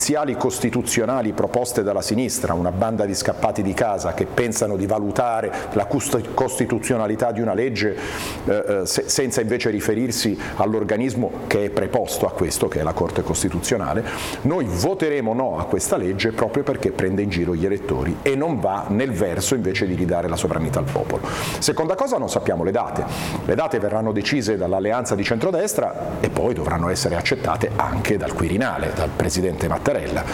costituzionali proposte dalla sinistra, una banda di scappati di casa che pensano di valutare la costituzionalità di una legge senza invece riferirsi all'organismo che è preposto a questo, che è la Corte Costituzionale. Noi voteremo no a questa legge proprio perché prende in giro gli elettori e non va nel verso invece di ridare la sovranità al popolo. Seconda cosa, non sappiamo le date. Le date verranno decise dall'alleanza di centrodestra e poi dovranno essere accettate anche dal Quirinale, dal Presidente Mattarella.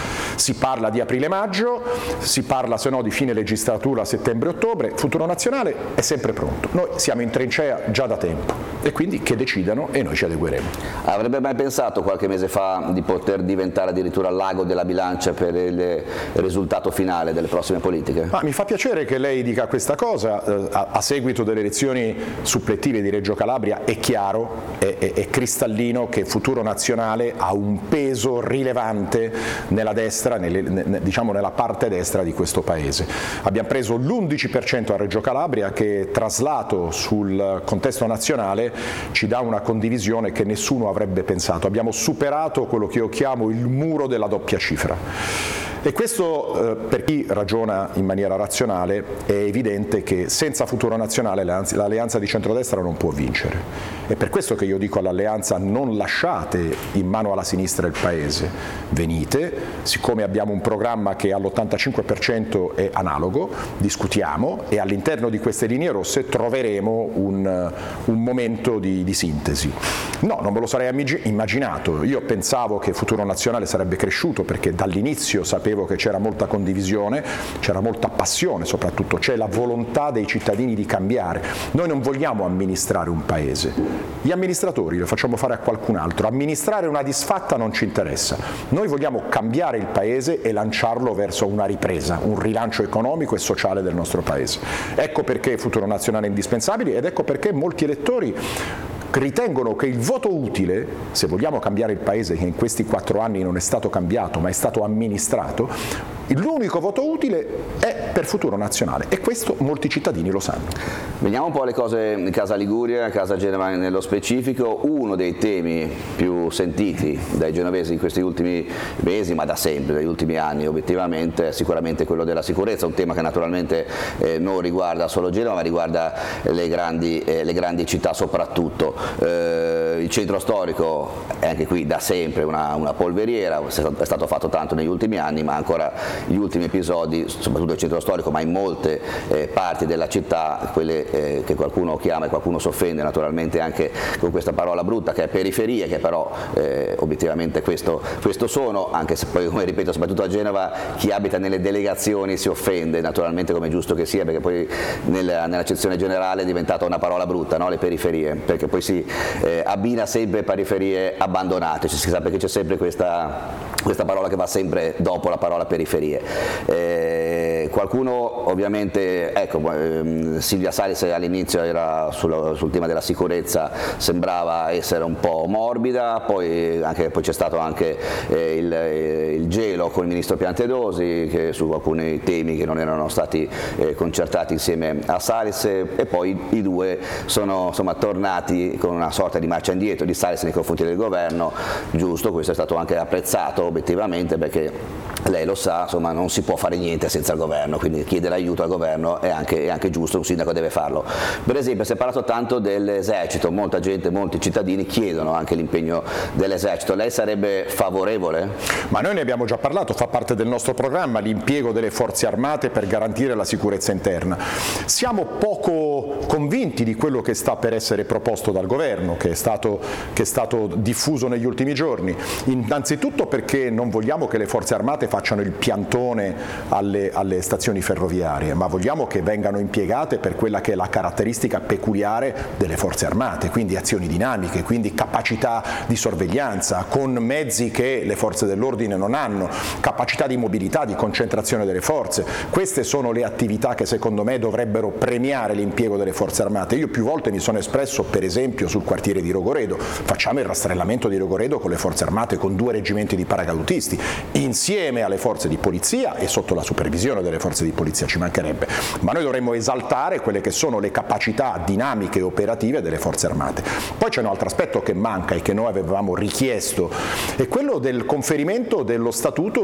Si parla di aprile-maggio, si parla se no di fine legislatura settembre-ottobre. Futuro Nazionale è sempre pronto, noi siamo in trincea già da tempo e quindi che decidano e noi ci adegueremo. Avrebbe mai pensato qualche mese fa di poter diventare addirittura l'ago della bilancia per il risultato finale delle prossime politiche? Mi fa piacere che lei dica questa cosa, a seguito delle elezioni suppletive di Reggio Calabria è chiaro, è cristallino che Futuro Nazionale ha un peso rilevante nella destra, diciamo nella parte destra di questo paese. Abbiamo preso l'11% a Reggio Calabria che traslato sul contesto nazionale ci dà una condivisione che nessuno avrebbe pensato. Abbiamo superato quello che io chiamo il muro della doppia cifra. E questo per chi ragiona in maniera razionale è evidente che senza Futuro Nazionale l'alleanza di centrodestra non può vincere. È per questo che io dico all'alleanza: non lasciate in mano alla sinistra il paese, venite, siccome abbiamo un programma che all'85% è analogo, discutiamo e all'interno di queste linee rosse troveremo un momento di sintesi. No, non me lo sarei immaginato, io pensavo che Futuro Nazionale sarebbe cresciuto perché dall'inizio sapevo che c'era molta condivisione, c'era molta passione soprattutto, c'è la volontà dei cittadini di cambiare. Noi non vogliamo amministrare un paese, gli amministratori lo facciamo fare a qualcun altro, amministrare una disfatta non ci interessa, noi vogliamo cambiare il paese e lanciarlo verso una ripresa, un rilancio economico e sociale del nostro paese. Ecco perché Futuro Nazionale è indispensabile ed ecco perché molti elettori ritengono che il voto utile, se vogliamo cambiare il paese che in questi 4 anni non è stato cambiato ma è stato amministrato, l'unico voto utile è per Futuro Nazionale e questo molti cittadini lo sanno. Veniamo un po' alle cose in casa Liguria, casa Genova nello specifico. Uno dei temi più sentiti dai genovesi in questi ultimi mesi, ma da sempre, dagli ultimi anni obiettivamente, è sicuramente quello della sicurezza, un tema che naturalmente non riguarda solo Genova ma riguarda le grandi città soprattutto. Il centro storico è anche qui da sempre una polveriera, è stato fatto tanto negli ultimi anni, ma ancora gli ultimi episodi, soprattutto il centro storico, ma in molte parti della città, quelle che qualcuno chiama e qualcuno si offende naturalmente anche con questa parola brutta che è periferie, che però obiettivamente questo sono, anche se poi, come ripeto, soprattutto a Genova chi abita nelle delegazioni si offende naturalmente, come è giusto che sia, perché poi nell'accezione generale è diventata una parola brutta, no? Le periferie, perché poi si abbina sempre periferie abbandonate, si sa perché c'è sempre questa parola che va sempre dopo la parola periferie. Qualcuno ovviamente, ecco, Silvia Salis all'inizio era sul tema della sicurezza, sembrava essere un po' morbida, poi c'è stato anche il gelo con il ministro Piantedosi che su alcuni temi che non erano stati concertati insieme a Salis, e poi i due sono tornati con una sorta di marcia indietro di Salis nei confronti del governo. Giusto, questo è stato anche apprezzato obiettivamente perché lei lo sa, insomma, non si può fare niente senza il governo, quindi chiedere aiuto al governo è anche giusto, un sindaco deve farlo. Per esempio si è parlato tanto dell'esercito, molta gente, molti cittadini chiedono anche l'impegno dell'esercito, lei sarebbe favorevole? Ma noi ne abbiamo già parlato, fa parte del nostro programma l'impiego delle forze armate per garantire la sicurezza interna. Siamo poco convinti di quello che sta per essere proposto dal governo, che è stato diffuso negli ultimi giorni, innanzitutto perché non vogliamo che le forze armate facciano il piantone alle stazioni ferroviarie, ma vogliamo che vengano impiegate per quella che è la caratteristica peculiare delle forze armate, quindi azioni dinamiche, quindi capacità di sorveglianza con mezzi che le forze dell'ordine non hanno, capacità di mobilità, di concentrazione delle forze. Queste sono le attività che secondo me dovrebbero premiare l'impiego delle forze armate. Io più volte mi sono espresso, per esempio, sul quartiere di Rogoredo, facciamo il rastrellamento di Rogoredo con le forze armate, con 2 reggimenti di paracadutisti, insieme alle forze di polizia e sotto la supervisione delle forze di polizia, ci mancherebbe, ma noi dovremmo esaltare quelle che sono le capacità dinamiche e operative delle forze armate. Poi c'è un altro aspetto che manca e che noi avevamo richiesto, è quello del conferimento dello statuto